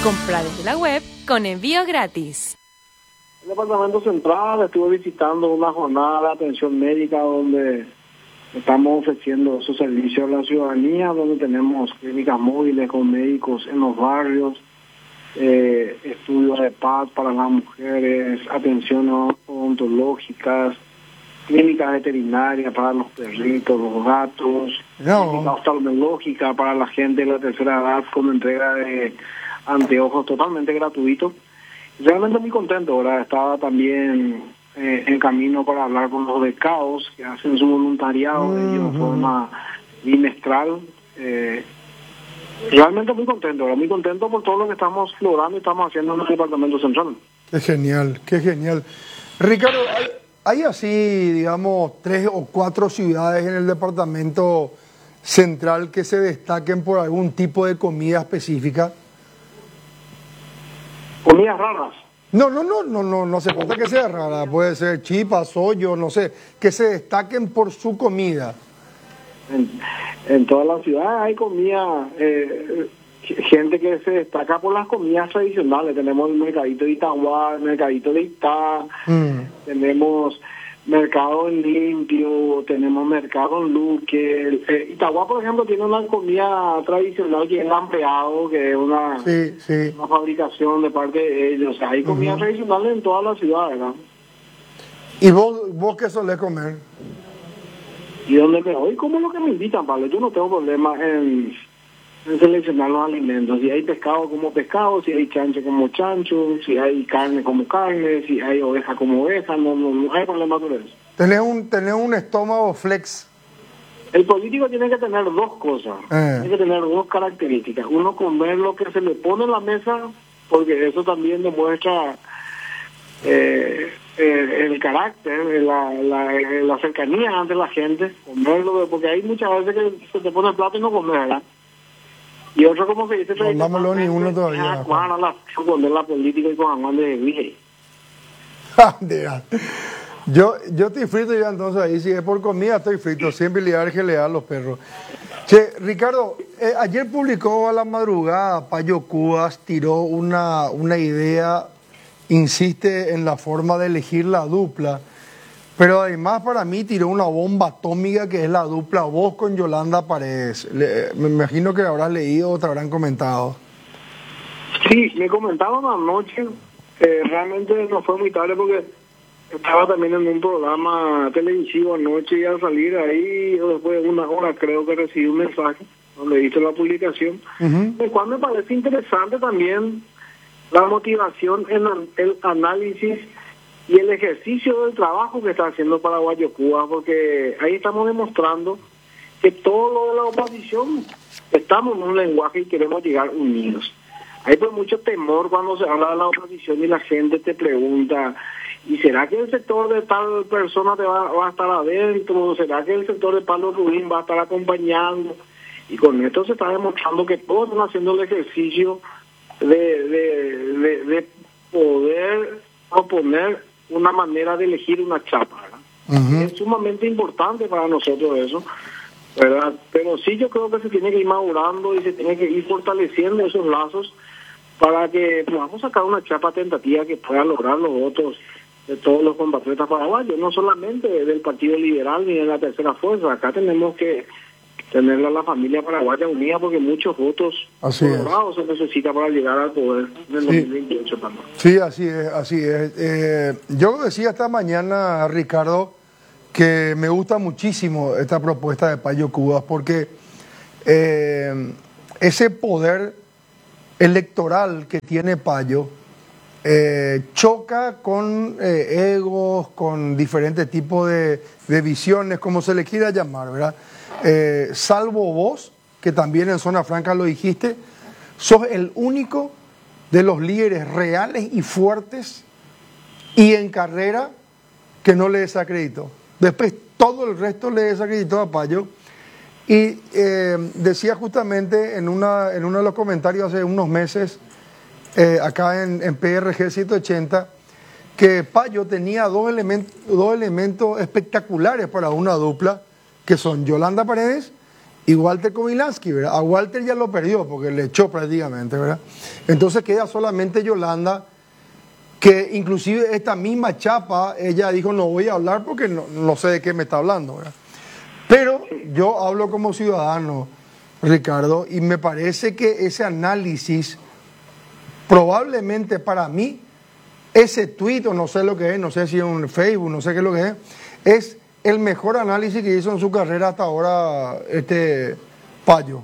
Compra desde la web con envío gratis. El Departamento Central estuve visitando una jornada de atención médica donde estamos ofreciendo esos servicios a la ciudadanía, donde tenemos clínicas móviles con médicos en los barrios, estudios de paz para las mujeres, atenciones odontológicas, clínicas veterinarias para los perritos, los gatos, clínica oftalmológica para la gente de la tercera edad con entrega de anteojos totalmente gratuitos. Realmente muy contento, ¿verdad? Estaba también en camino para hablar con los becados que hacen su voluntariado ellos de forma bimestral. Realmente muy contento, ¿verdad? Muy contento por todo lo que estamos logrando y estamos haciendo en el Departamento Central. Qué genial, qué genial. Ricardo, ¿hay así, digamos, 3 o 4 ciudades en el Departamento Central que se destaquen por algún tipo de comida específica? ¿Comidas raras? No se trata que sea rara, puede ser chipa, sollo, no sé, que se destaquen por su comida. En toda la ciudad hay comida, gente que se destaca por las comidas tradicionales. Tenemos el mercadito de Itagua, el mercadito de Itá, tenemos mercado en Limpio, tenemos mercado en Luque. Itagua, por ejemplo, tiene una comida tradicional que es el hambreado, que es una fabricación de parte de ellos. O sea, hay comida tradicional en toda la ciudad, ¿verdad? ¿Y vos qué solés comer? Y donde me voy, como lo que me invitan, ¿vale? Yo no tengo problema en seleccionar los alimentos. Si hay pescado, como pescado; si hay chancho, como chancho; si hay carne, como carne; si hay oveja, como oveja. No hay problema con eso. Tenés un estómago flex. El político tiene que tener dos cosas. Tiene que tener dos características. Uno, comer lo que se le pone en la mesa, porque eso también demuestra el carácter, la cercanía ante la gente. Comerlo, porque hay muchas veces que se te pone el plato y no comes, ¿verdad? Y otro, como se dice, no dámelo ni uno todavía. Con la política y con Juan de Vige. Yo estoy frito ya, entonces ahí si es por comida estoy frito, siempre le da a los perros. Che, Ricardo, ayer publicó a la madrugada Payo Cubas, tiró una idea, insiste en la forma de elegir la dupla, pero además para mí tiró una bomba atómica que es la dupla vos con Yolanda Paredes. Me imagino que habrás leído o te habrán comentado. Sí, me comentaron anoche, realmente no fue muy tarde porque estaba también en un programa televisivo anoche, y al salir ahí, después de una hora creo que recibí un mensaje donde hice la publicación, el cual me parece interesante también la motivación en el análisis y el ejercicio del trabajo que está haciendo Paraguayo Cuba, porque ahí estamos demostrando que todo lo de la oposición estamos en un lenguaje y queremos llegar unidos. Hay pues mucho temor cuando se habla de la oposición y la gente te pregunta: ¿y será que el sector de tal persona te va a estar adentro? ¿Será que el sector de Pablo Rubín va a estar acompañando? Y con esto se está demostrando que todos están haciendo el ejercicio de poder proponer una manera de elegir una chapa, ¿verdad? Es sumamente importante para nosotros eso, ¿verdad? Pero sí, yo creo que se tiene que ir madurando y se tiene que ir fortaleciendo esos lazos para que podamos sacar una chapa tentativa que pueda lograr los votos de todos los compatriotas paraguayos, no solamente del Partido Liberal ni de la Tercera Fuerza. Acá tenemos que tener a la familia paraguaya unida, porque muchos votos colorados se necesita para llegar al poder en el 2028 también. Sí, así es. Yo decía esta mañana, Ricardo, que me gusta muchísimo esta propuesta de Payo Cubas, porque ese poder electoral que tiene Payo choca con egos, con diferentes tipos de visiones, como se le quiera llamar, ¿verdad? Salvo vos, que también en Zona Franca lo dijiste, sos el único de los líderes reales y fuertes y en carrera que no le desacreditó. Después todo el resto le desacreditó a Payo. Y decía justamente en uno de los comentarios hace unos meses, acá en PRG 180, que Payo tenía dos elementos espectaculares para una dupla, que son Yolanda Paredes y Walter Komilansky, ¿verdad? A Walter ya lo perdió porque le echó prácticamente, ¿verdad? Entonces queda solamente Yolanda, que inclusive esta misma chapa, ella dijo no voy a hablar porque no sé de qué me está hablando, ¿verdad? Pero yo hablo como ciudadano, Ricardo, y me parece que ese análisis, probablemente para mí, ese tuit, o no sé lo que es, no sé si es un Facebook, no sé qué es lo que es el mejor análisis que hizo en su carrera hasta ahora Payo.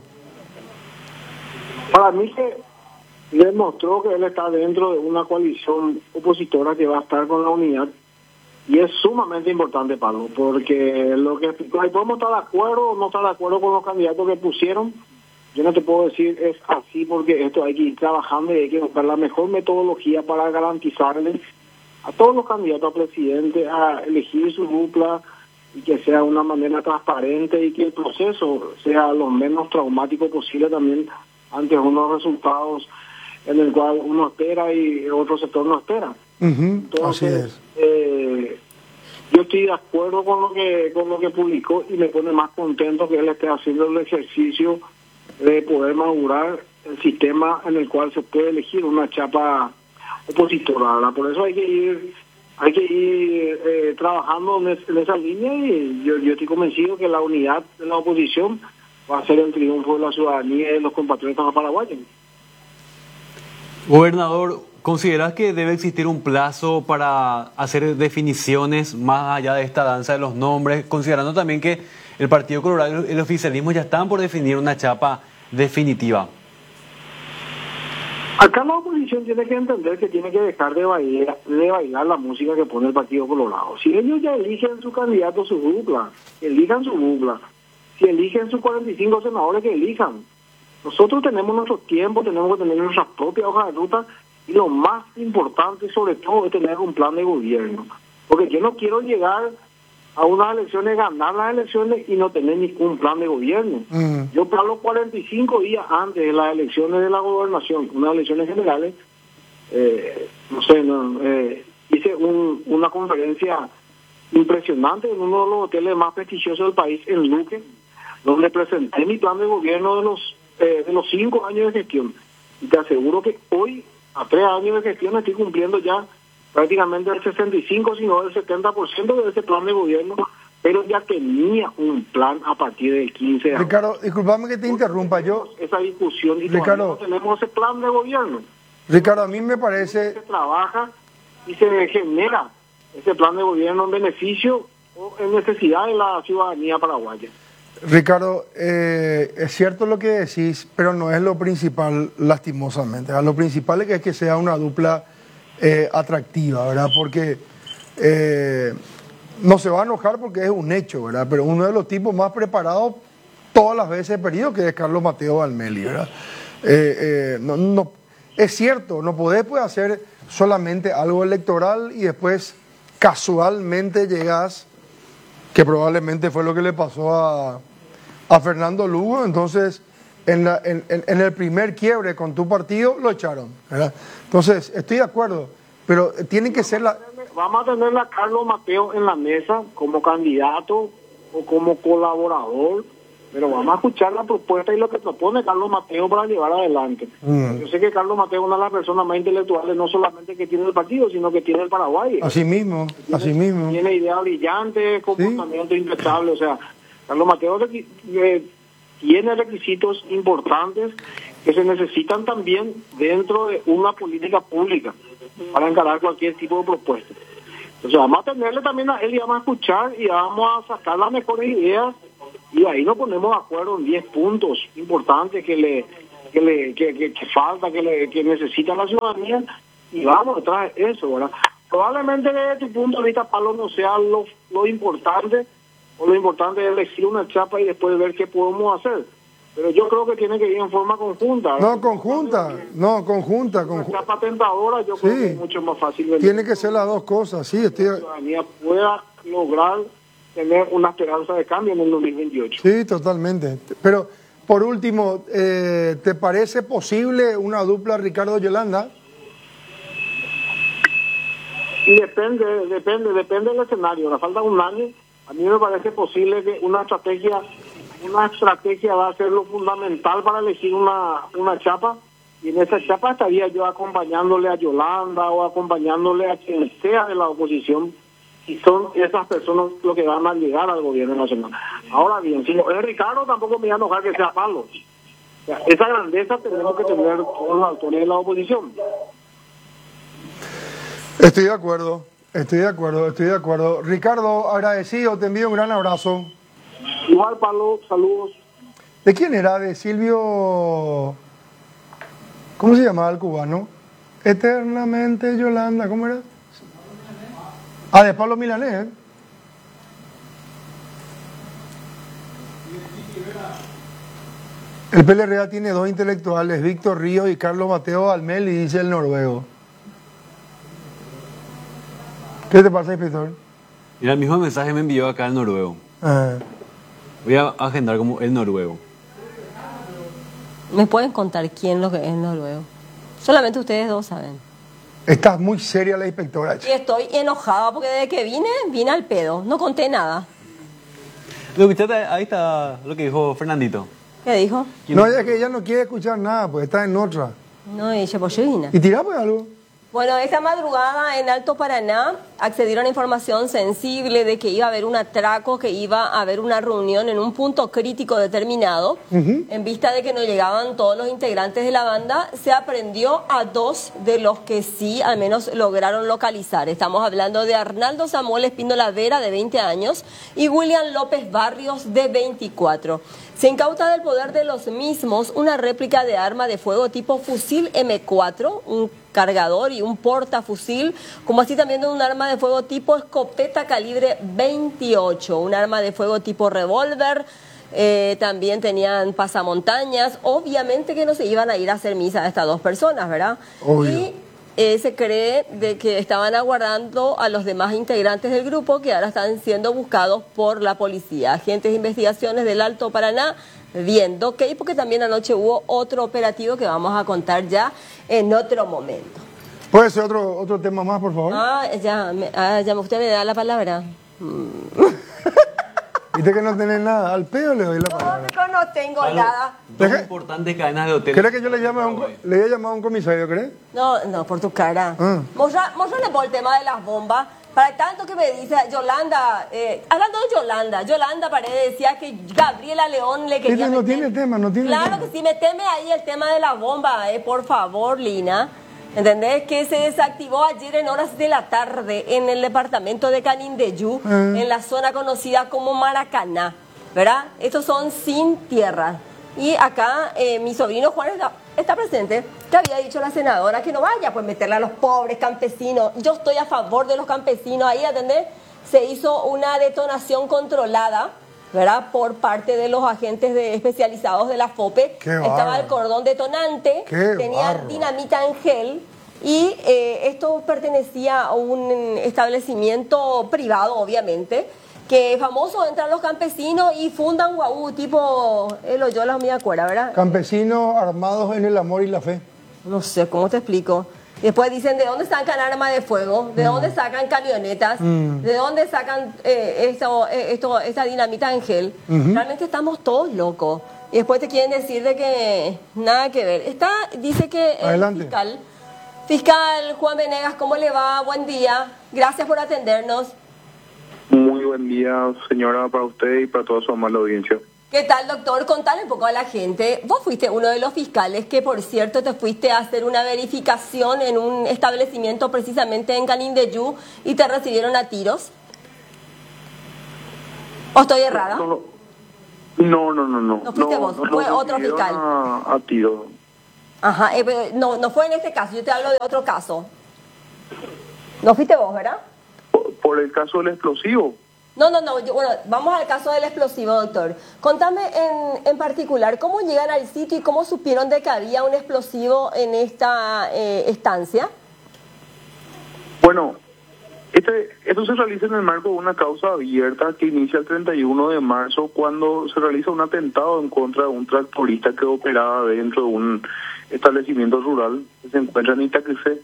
Para mí que demostró que él está dentro de una coalición opositora que va a estar con la unidad, y es sumamente importante, Pablo, porque lo que explicó, ahí podemos estar de acuerdo o no estar de acuerdo con los candidatos que pusieron. Yo no te puedo decir es así porque esto hay que ir trabajando y hay que buscar la mejor metodología para garantizarles a todos los candidatos a presidente a elegir su dupla y que sea de una manera transparente y que el proceso sea lo menos traumático posible también ante unos resultados en el cual uno espera y otro sector no espera. Entonces, yo estoy de acuerdo con lo que publicó y me pone más contento que él esté haciendo el ejercicio de poder madurar el sistema en el cual se puede elegir una chapa opositora, ¿verdad? Por eso hay que ir trabajando en esa línea, y yo estoy convencido que la unidad de la oposición va a ser el triunfo de la ciudadanía y de los compatriotas paraguayos. Gobernador, ¿consideras que debe existir un plazo para hacer definiciones más allá de esta danza de los nombres, considerando también que el Partido Colorado y el oficialismo ya están por definir una chapa definitiva? Acá la oposición tiene que entender que tiene que dejar de bailar la música que pone el Partido Colorado. Si ellos ya eligen su candidato, su dupla, elijan su dupla. Si eligen sus 45 senadores, que elijan. Nosotros tenemos nuestro tiempo, tenemos que tener nuestra propia hoja de ruta, y lo más importante sobre todo es tener un plan de gobierno. Porque yo no quiero llegar a unas elecciones, ganar las elecciones y no tener ningún plan de gobierno. Yo para los 45 días antes de las elecciones de la gobernación, unas elecciones generales, hice una conferencia impresionante en uno de los hoteles más prestigiosos del país, en Luque, donde presenté mi plan de gobierno de los 5 años de gestión. Y te aseguro que hoy, a 3 años de gestión, estoy cumpliendo ya prácticamente el 65, sino el 70% de ese plan de gobierno, pero ya tenía un plan a partir del 15 de agosto. Ricardo, discúlpame que te interrumpa, esa discusión, y Ricardo, no tenemos ese plan de gobierno. Ricardo, a mí me parece... Se trabaja y se genera ese plan de gobierno en beneficio o en necesidad de la ciudadanía paraguaya. Ricardo, es cierto lo que decís, pero no es lo principal, lastimosamente. Lo principal es que sea una dupla atractiva, ¿verdad? Porque no se va a enojar porque es un hecho, ¿verdad? Pero uno de los tipos más preparados todas las veces he perdido, que es Carlos Mateo Valmeli, ¿verdad? Es cierto, no podés hacer solamente algo electoral y después casualmente llegás, que probablemente fue lo que le pasó a Fernando Lugo. Entonces en el primer quiebre con tu partido lo echaron, ¿verdad? Entonces estoy de acuerdo, pero tienen que ser Vamos a tener a Carlos Mateo en la mesa como candidato o como colaborador, pero vamos a escuchar la propuesta y lo que propone Carlos Mateo para llevar adelante. Yo sé que Carlos Mateo es una de las personas más intelectuales, no solamente que tiene el partido, sino que tiene el Paraguay. Así mismo. Tiene ideas brillantes, comportamiento impecable. O sea, Carlos Mateo tiene requisitos importantes que se necesitan también dentro de una política pública para encarar cualquier tipo de propuesta. Entonces vamos a tenerle también a él y vamos a escuchar y vamos a sacar las mejores ideas, y ahí nos ponemos de acuerdo en 10 puntos importantes que falta, que necesita la ciudadanía, y vamos detrás de eso, ¿verdad? Probablemente desde tu punto de vista, Pablo, no sea lo importante, o lo importante es elegir una chapa y después ver qué podemos hacer. Pero yo creo que tiene que ir en forma conjunta. Conjunta. Una chapa tentadora, yo creo que es mucho más fácil. Tiene que ser las dos cosas, sí. Que la ciudadanía pueda lograr tener una esperanza de cambio en el 2028. Sí, totalmente. Pero, por último, ¿te parece posible una dupla Ricardo-Yolanda? Y depende del escenario. Le falta un año. A mí me parece posible que una estrategia una estrategia va a ser lo fundamental para elegir una chapa, y en esa chapa estaría yo acompañándole a Yolanda o acompañándole a quien sea de la oposición, y son esas personas los que van a llegar al gobierno nacional. Ahora bien, si no es Ricardo, tampoco me voy a enojar que sea Pablo. O sea, esa grandeza tenemos que tener todos los autores de la oposición. Estoy de acuerdo, estoy de acuerdo, estoy de acuerdo. Ricardo, agradecido, te envío un gran abrazo. Igual, Pablo, saludos. ¿De quién era? De Silvio... ¿Cómo se llamaba el cubano? Eternamente Yolanda, ¿cómo era? Ah, de Pablo Milanés. El PLRA tiene dos intelectuales, Víctor Ríos y Carlos Mateo Almel, y dice el noruego. ¿Qué te pasa, inspector? Mira, el mismo mensaje me envió acá el noruego. Ah. Voy a agendar como el noruego. ¿Me pueden contar quién lo que es noruego? Solamente ustedes dos saben. Estás muy seria la inspectora. Y estoy enojada porque desde que vine al pedo. No conté nada. Lo escuchaste, ahí está lo que dijo Fernandito. ¿Qué dijo? No, es que ella no quiere escuchar nada, pues está en otra. No, ella pues yo vine. ¿Y tirá pues algo? Bueno, esta madrugada en Alto Paraná accedieron a información sensible de que iba a haber un atraco, que iba a haber una reunión en un punto crítico determinado. En vista de que no llegaban todos los integrantes de la banda, se aprendió a dos de los que sí al menos lograron localizar. Estamos hablando de Arnaldo Samuel Espíndola Vera, de 20 años, y William López Barrios, de 24. Se incauta del poder de los mismos una réplica de arma de fuego tipo fusil M4, un cargador y un portafusil, como así también de un arma de fuego tipo escopeta calibre 28, un arma de fuego tipo revólver. También tenían pasamontañas. Obviamente que no se iban a ir a hacer misa a estas dos personas, ¿verdad? Obvio. Y se cree de que estaban aguardando a los demás integrantes del grupo, que ahora están siendo buscados por la policía. Agentes de investigaciones del Alto Paraná viendo, ¿ok? Porque también anoche hubo otro operativo que vamos a contar ya en otro momento. ¿Puede ser otro tema más, por favor? Ya usted me da la palabra. Viste que no tenés nada. Al pedo le doy la No, palabra. no tengo nada. Dos importantes cadenas de hoteles. ¿Crees que yo le llame le voy a llamar a un comisario, crees? No, por tu cara. Ah. Mostrale por el tema de las bombas. Para tanto que me dice Yolanda, hablando de Yolanda Paredes decía que Gabriela León le quería No meter. tiene tema, no tiene Claro tema. que sí, meteme ahí el tema de la bomba, por favor, Lina. ¿Entendés? Que se desactivó ayer en horas de la tarde en el departamento de Canindeyú, en la zona conocida como Maracaná, ¿verdad? Estos son sin tierra. Y acá mi sobrino Juan está presente, que había dicho la senadora que no vaya pues meterle a los pobres campesinos. Yo estoy a favor de los campesinos. Ahí, ¿entendés? Se hizo una detonación controlada, ¿verdad? Por parte de los agentes especializados de la FOPE. Qué Estaba bárbaro. el cordón detonante, Qué tenía bárbaro. dinamita en gel, y esto pertenecía a un establecimiento privado, obviamente, que famoso, entran los campesinos y fundan guau, tipo el Oyola, me acuerdo, ¿verdad? Campesinos armados en el amor y la fe. No sé, ¿cómo te explico? Después dicen, ¿de dónde sacan armas de fuego? ¿De dónde sacan camionetas? ¿De dónde sacan esta dinamita en gel? Realmente estamos todos locos. Y después te quieren decir de que nada que ver. Dice que el Adelante. fiscal Juan Venegas, ¿cómo le va? Buen día. Gracias por atendernos. Muy buen día, señora, para usted y para toda su amable audiencia. ¿Qué tal, doctor? Contale un poco a la gente. Vos fuiste uno de los fiscales que, por cierto, te fuiste a hacer una verificación en un establecimiento precisamente en Canindeyú y te recibieron a tiros. ¿O estoy errada? No. No fuiste vos, fue otro fiscal. A tiro. Ajá, no fue en este caso, yo te hablo de otro caso. No fuiste vos, ¿verdad? Por el caso del explosivo. No, bueno, vamos al caso del explosivo, doctor. Contame en particular, ¿cómo llegan al sitio y cómo supieron de que había un explosivo en esta estancia? Bueno, esto se realiza en el marco de una causa abierta que inicia el 31 de marzo cuando se realiza un atentado en contra de un tractorista que operaba dentro de un establecimiento rural que se encuentra en Itaquizé.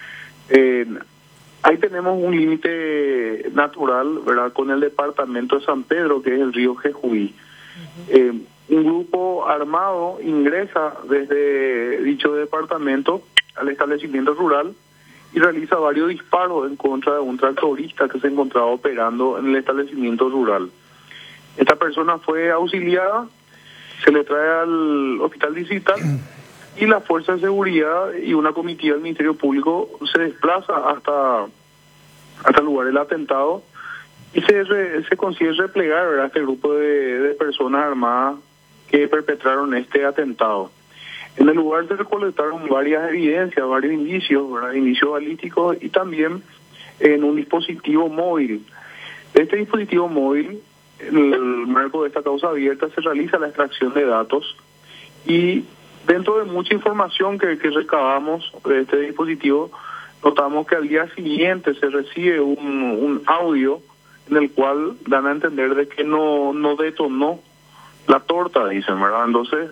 Ahí tenemos un límite natural, ¿verdad?, con el departamento de San Pedro, que es el río Jejuí. Un grupo armado ingresa desde dicho departamento al establecimiento rural y realiza varios disparos en contra de un tractorista que se encontraba operando en el establecimiento rural. Esta persona fue auxiliada, se le trae al hospital distrital y la fuerza de seguridad y una comitiva del Ministerio Público se desplaza hasta el lugar del atentado y se consigue replegar, ¿verdad?, este grupo de personas armadas que perpetraron este atentado. En el lugar se recolectaron varias evidencias, varios indicios, ¿verdad?, indicios balísticos y también en un dispositivo móvil. Este dispositivo móvil, en el marco de esta causa abierta, se realiza la extracción de datos y dentro de mucha información que recabamos de este dispositivo, notamos que al día siguiente se recibe un audio en el cual dan a entender de que no detonó la torta, dicen, ¿verdad? Entonces,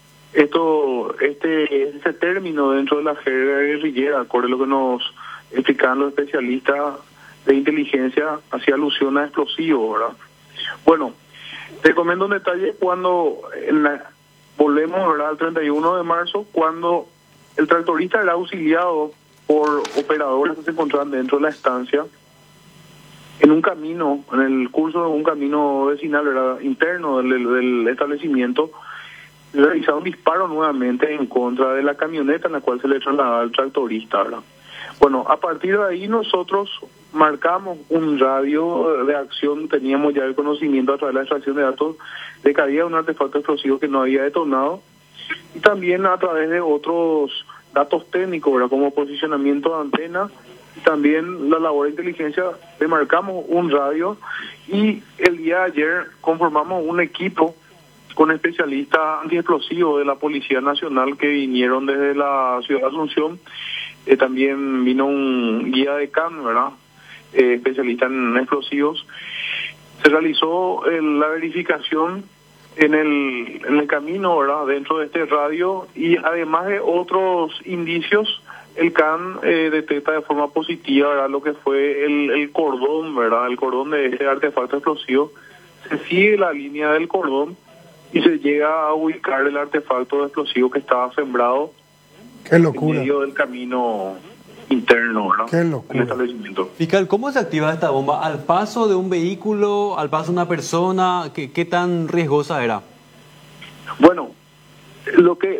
este término dentro de la jerga guerrillera, acorde a lo que nos explican los especialistas de inteligencia, hacía alusión a explosivos, ¿verdad? Bueno, te comento un detalle cuando volvemos, ¿verdad?, al 31 de marzo, cuando el tractorista era auxiliado por operadores que se encontraban dentro de la estancia, en un camino, en el curso de un camino vecinal, ¿verdad?, interno del establecimiento, realizaron un disparo nuevamente en contra de la camioneta en la cual se le trasladaba al tractorista, ¿verdad? Bueno, a partir de ahí nosotros marcamos un radio de acción, teníamos ya el conocimiento a través de la extracción de datos de que había un artefacto explosivo que no había detonado y también a través de otros datos técnicos, ¿verdad?, como posicionamiento de antena y también la labor de inteligencia, le marcamos un radio y el día de ayer conformamos un equipo con especialistas antiexplosivos de la Policía Nacional que vinieron desde la ciudad de Asunción. También vino un guía de CAN, ¿verdad?, especialista en explosivos. Se realizó la verificación en el camino, ¿verdad?, dentro de este radio y además de otros indicios, el CAN detecta de forma positiva, ¿verdad?, lo que fue el cordón, ¿verdad?, el cordón de este artefacto explosivo. Se sigue la línea del cordón y se llega a ubicar el artefacto explosivo que estaba sembrado. Qué locura. En medio del camino interno, ¿verdad?, Qué locura. del establecimiento. Fiscal, ¿cómo se activa esta bomba? ¿Al paso de un vehículo? ¿Al paso de una persona? ¿Qué tan riesgosa era? Bueno, lo que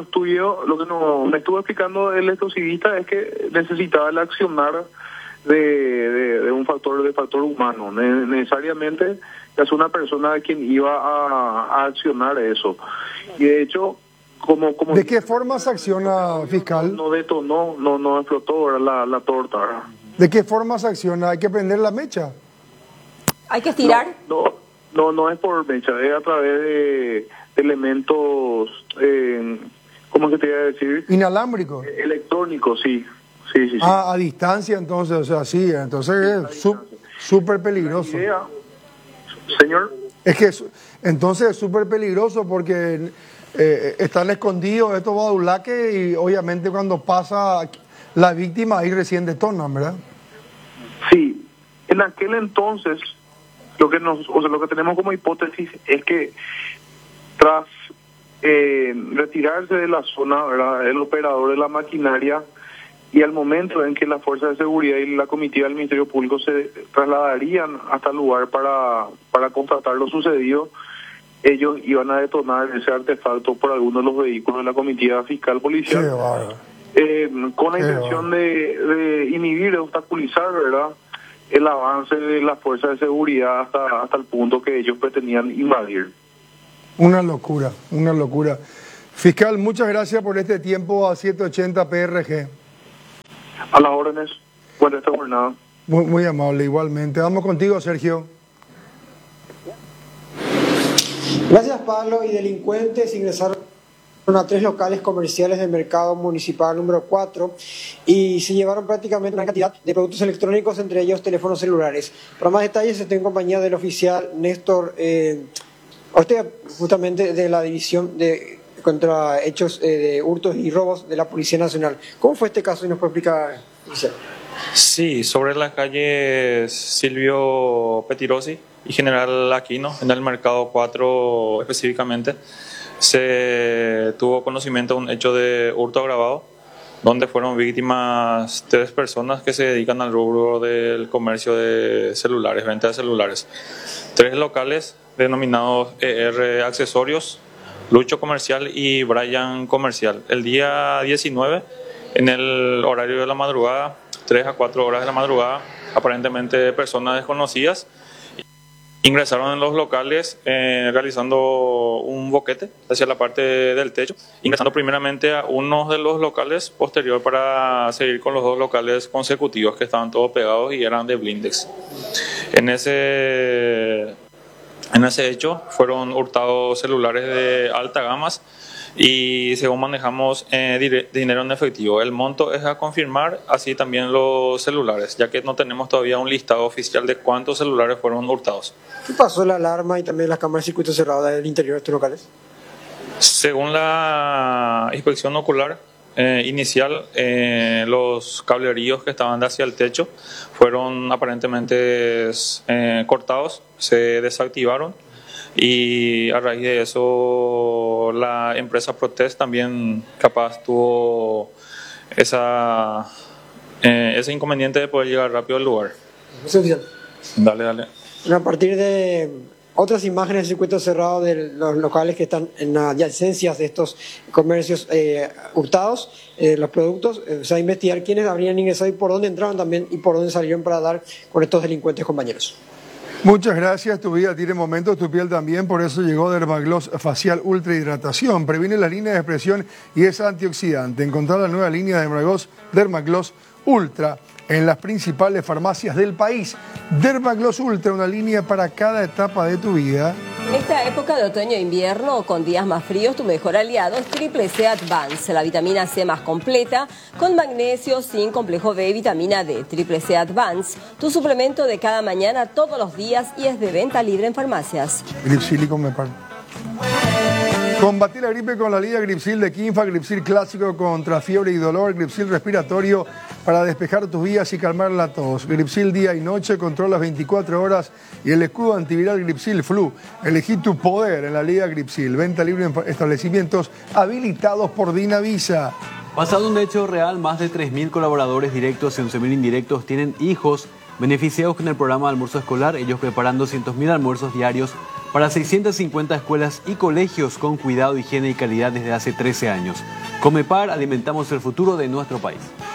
me estuvo explicando el explosivista es que necesitaba el accionar de un factor humano. Necesariamente es una persona quien iba a accionar eso. Y de hecho, como ¿de qué forma se acciona, fiscal? No detonó, no explotó, ¿verdad?, la torta, ¿verdad? ¿De qué forma se acciona? ¿Hay que prender la mecha? ¿Hay que estirar? No es por mecha, es a través de elementos, ¿cómo se te iba a decir? ¿Inalámbricos? Electrónicos, sí. Ah, a distancia entonces, o sea, sí, entonces es súper peligroso. Señor. Es que entonces es súper peligroso porque están escondidos estos badulaques y obviamente cuando pasa la víctima ahí recién detonan, ¿verdad? Sí, en aquel entonces lo que tenemos como hipótesis es que tras retirarse de la zona, ¿verdad?, el operador de la maquinaria, y al momento en que la fuerza de seguridad y la comitiva del Ministerio Público se trasladarían hasta el lugar para constatar lo sucedido, ellos iban a detonar ese artefacto por alguno de los vehículos de la comitiva fiscal policial, con la intención de inhibir, de obstaculizar, ¿verdad?, el avance de la fuerza de seguridad hasta el punto que ellos pretendían invadir. Una locura. Fiscal, muchas gracias por este tiempo a 780 PRG. A las órdenes. Buena esta jornada. Muy amable, igualmente. Vamos contigo, Sergio. Gracias, Pablo. Y delincuentes ingresaron a 3 locales comerciales del mercado municipal número 4 y se llevaron prácticamente una cantidad de productos electrónicos, entre ellos teléfonos celulares. Para más detalles estoy en compañía del oficial Néstor Ortega, justamente de la división de contra hechos de hurtos y robos de la Policía Nacional. ¿Cómo fue este caso? ¿Y nos puede explicar, oficial? Sí, sobre la calle Silvio Petirosi, y General Aquino, en el mercado 4 específicamente, se tuvo conocimiento de un hecho de hurto agravado, donde fueron víctimas 3 personas que se dedican al rubro del comercio de celulares, venta de celulares. 3 locales denominados ER Accesorios, Lucho Comercial y Brian Comercial. El día 19, en el horario de la madrugada, 3 a 4 horas de la madrugada, aparentemente personas desconocidas ingresaron en los locales realizando un boquete hacia la parte del techo, ingresando primeramente a uno de los locales, posterior para seguir con los 2 locales consecutivos que estaban todos pegados y eran de blindex. En ese hecho fueron hurtados celulares de alta gama y según manejamos dinero en efectivo. El monto es a confirmar, así también los celulares, ya que no tenemos todavía un listado oficial de cuántos celulares fueron hurtados. ¿Qué pasó la alarma y también las cámaras de circuito cerrado del interior de estos locales? Según la inspección ocular inicial, los cableríos que estaban hacia el techo fueron aparentemente cortados, se desactivaron. Y a raíz de eso la empresa Protest también capaz tuvo ese inconveniente de poder llegar rápido al lugar. Dale. A partir de otras imágenes del circuito cerrado de los locales que están en adyacencias de estos comercios hurtados, los productos, se va a investigar quiénes habrían ingresado y por dónde entraron también y por dónde salieron para dar con estos delincuentes, compañeros. Muchas gracias, tu vida tiene momentos, tu piel también, por eso llegó Dermagloss Facial Ultra Hidratación. Previene las líneas de expresión y es antioxidante. Encontrar la nueva línea de Dermagloss Ultra en las principales farmacias del país. Dermagloss Ultra, una línea para cada etapa de tu vida. En esta época de otoño e invierno, con días más fríos, tu mejor aliado es Triple C Advance, la vitamina C más completa, con magnesio, zinc, complejo B y vitamina D. Triple C Advance, tu suplemento de cada mañana, todos los días, y es de venta libre en farmacias. Gripsil y Comepar. Combatir la gripe con la Liga Gripsil de Quinfa, Gripsil clásico contra fiebre y dolor, Gripsil respiratorio para despejar tus vías y calmar la tos. Gripsil día y noche, controla las 24 horas y el escudo antiviral Gripsil Flu. Elegí tu poder en la Liga Gripsil. Venta libre en establecimientos habilitados por Dinavisa. Basado en un hecho real, más de 3.000 colaboradores directos y 11.000 indirectos tienen hijos beneficiados con el programa de almuerzo escolar, ellos preparando 200.000 almuerzos diarios para 650 escuelas y colegios con cuidado, higiene y calidad desde hace 13 años. Comepar, alimentamos el futuro de nuestro país.